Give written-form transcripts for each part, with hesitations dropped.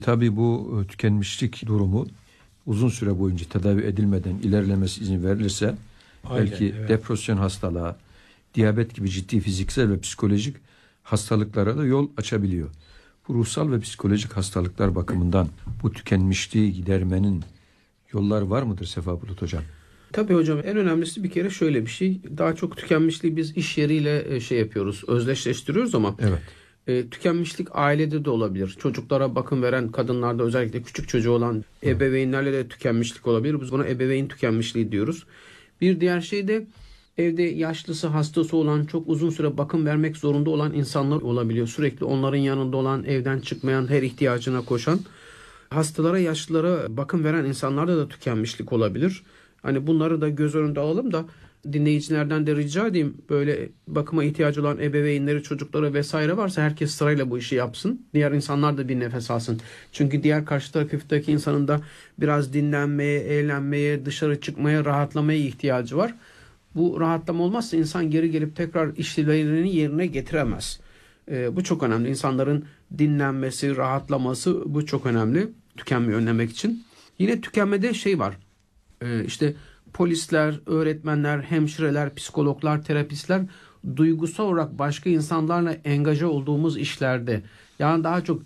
Tabii bu tükenmişlik durumu uzun süre boyunca tedavi edilmeden ilerlemesi izin verilirse belki evet. depresyon hastalığı, diyabet gibi ciddi fiziksel ve psikolojik hastalıklara da yol açabiliyor. Bu ruhsal ve psikolojik hastalıklar bakımından bu tükenmişliği gidermenin yolları var mıdır Sefa Bulut Hocam? Tabii hocam, en önemlisi bir kere şöyle bir şey. Daha çok tükenmişliği biz iş yeriyle yapıyoruz, özdeşleştiriyoruz ama tükenmişlik ailede de olabilir. Çocuklara bakım veren kadınlarda, özellikle küçük çocuğu olan ebeveynlerle de tükenmişlik olabilir. Biz buna ebeveyn tükenmişliği diyoruz. Bir diğer şey de evde yaşlısı, hastası olan, çok uzun süre bakım vermek zorunda olan insanlar olabiliyor. Sürekli onların yanında olan, evden çıkmayan, her ihtiyacına koşan. Hastalara, yaşlılara bakım veren insanlarda da tükenmişlik olabilir. Hani bunları da göz önünde alalım da dinleyicilerden de rica edeyim, böyle bakıma ihtiyacı olan ebeveynleri, çocukları vesaire varsa herkes sırayla bu işi yapsın. Diğer insanlar da bir nefes alsın. Çünkü diğer karşı taraftaki insanın da biraz dinlenmeye, eğlenmeye, dışarı çıkmaya, rahatlamaya ihtiyacı var. Bu rahatlama olmazsa insan geri gelip tekrar işlevlerini yerine getiremez. Bu çok önemli. İnsanların dinlenmesi, rahatlaması, bu çok önemli tükenmeyi önlemek için. Yine tükenmede şey var. İşte polisler, öğretmenler, hemşireler, psikologlar, terapistler duygusal olarak başka insanlarla engaje olduğumuz işlerde, yani daha çok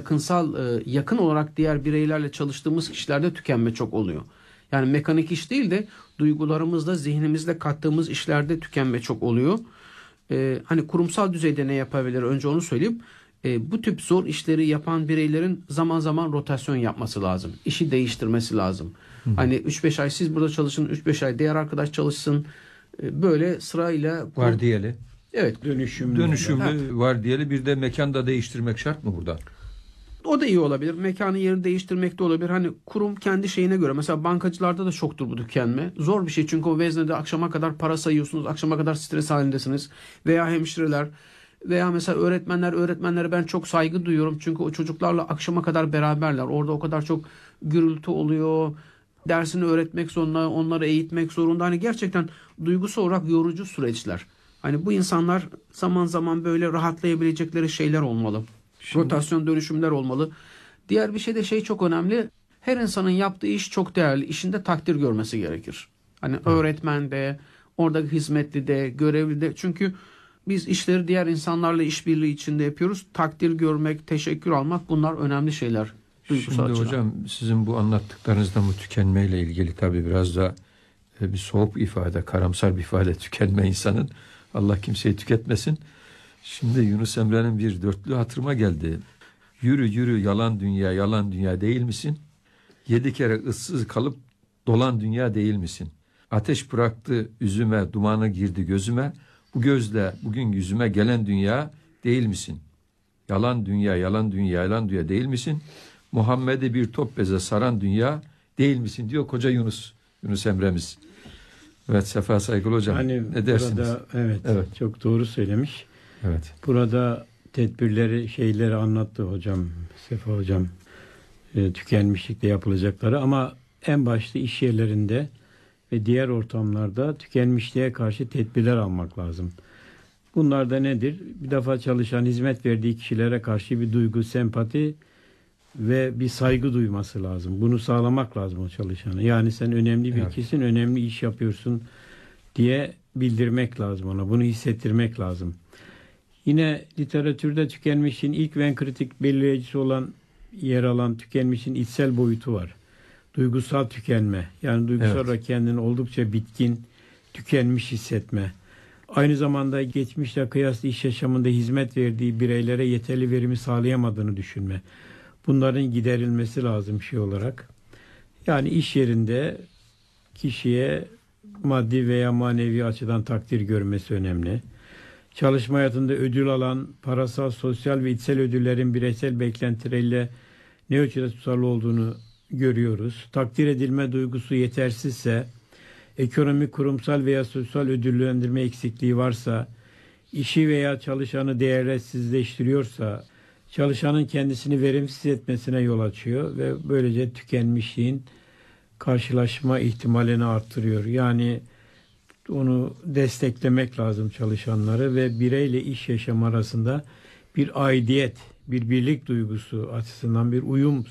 yakın olarak diğer bireylerle çalıştığımız kişilerde tükenme çok oluyor. Yani mekanik iş değil de duygularımızla, zihnimizle kattığımız işlerde tükenme çok oluyor. Hani kurumsal düzeyde ne yapabilir? Önce onu söyleyeyim. Bu tip zor işleri yapan bireylerin zaman zaman rotasyon yapması lazım. İşi değiştirmesi lazım. Hani 3-5 ay siz burada çalışın, 3-5 ay diğer arkadaş çalışsın. Böyle sırayla... Vardiyeli. Evet. Dönüşümlü vardiyeli, bir de mekanda değiştirmek şart mı burada? O da iyi olabilir. Mekanı, yerini değiştirmek de olabilir. Hani kurum kendi şeyine göre. Mesela bankacılarda da çoktur bu tükenme. Zor bir şey çünkü o veznede akşama kadar para sayıyorsunuz. Akşama kadar stres halindesiniz. Veya hemşireler veya mesela öğretmenlere ben çok saygı duyuyorum. Çünkü o çocuklarla akşama kadar beraberler. Orada o kadar çok gürültü oluyor. Dersini öğretmek zorunda, onları eğitmek zorunda. Hani gerçekten duygusal olarak yorucu süreçler. Hani bu insanlar zaman zaman böyle rahatlayabilecekleri şeyler olmalı. Rotasyon, dönüşümler olmalı. Diğer bir şey de çok önemli. Her insanın yaptığı iş çok değerli. İşinde takdir görmesi gerekir. Hani öğretmen de, oradaki hizmetli de, görevli de. Çünkü biz işleri diğer insanlarla işbirliği içinde yapıyoruz. Takdir görmek, teşekkür almak, bunlar önemli şeyler. Şimdi hocam, sizin bu anlattıklarınızda bu tükenmeyle ilgili tabii biraz da bir soğuk ifade, karamsar bir ifade tükenme insanın. Allah kimseyi tüketmesin. Şimdi Yunus Emre'nin bir dörtlü hatırıma geldi. Yürü yürü yalan dünya, yalan dünya değil misin? 7 kere ıssız kalıp dolan dünya değil misin? Ateş bıraktı üzüme, dumanı girdi gözüme. Bu gözle bugün yüzüme gelen dünya değil misin? Yalan dünya, yalan dünya, yalan dünya değil misin? Muhammed'i bir top beze saran dünya değil misin diyor koca Yunus Emre'miz. Evet Sefa Saygılı hocam, hani ne dersiniz? Burada, evet, çok doğru söylemiş. Evet. Burada tedbirleri, şeyleri anlattı hocam, Sefa hocam, tükenmişlikte yapılacakları, ama en başta iş yerlerinde ve diğer ortamlarda tükenmişliğe karşı tedbirler almak lazım. Bunlar da nedir? Bir defa çalışan, hizmet verdiği kişilere karşı bir duygu, sempati ve bir saygı duyması lazım. Bunu sağlamak lazım o çalışana. Yani sen önemli bir kişisin, önemli iş yapıyorsun diye bildirmek lazım ona. Bunu hissettirmek lazım. Yine literatürde tükenmişliğin ilk ve en kritik belirleyicisi olan, yer alan tükenmişliğin içsel boyutu var. Duygusal tükenme. Yani duygusal olarak kendini oldukça bitkin, tükenmiş hissetme. Aynı zamanda geçmişle kıyasla iş yaşamında hizmet verdiği bireylere yeterli verimi sağlayamadığını düşünme. Bunların giderilmesi lazım şey olarak. Yani iş yerinde kişiye maddi veya manevi açıdan takdir görmesi önemli. Çalışma hayatında ödül alan, parasal, sosyal ve içsel ödüllerin bireysel beklentileriyle ne ölçüde tutarlı olduğunu görüyoruz. Takdir edilme duygusu yetersizse, ekonomik, kurumsal veya sosyal ödüllendirme eksikliği varsa, işi veya çalışanı değersizleştiriyorsa, çalışanın kendisini verimsiz etmesine yol açıyor ve böylece tükenmişliğin karşılaşma ihtimalini arttırıyor. Yani onu desteklemek lazım, çalışanları, ve bireyle iş yaşamı arasında bir aidiyet, bir birlik duygusu açısından bir uyum